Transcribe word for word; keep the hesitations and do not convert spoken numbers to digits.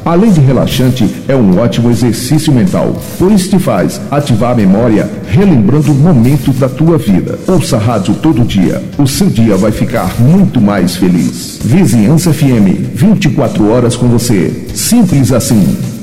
Além de relaxante, é um ótimo exercício mental, pois te faz ativar a memória, relembrando momentos da tua vida. Ouça a rádio todo dia, o seu dia vai ficar muito mais feliz. Vizinhança F M, vinte e quatro horas com você. Simples assim.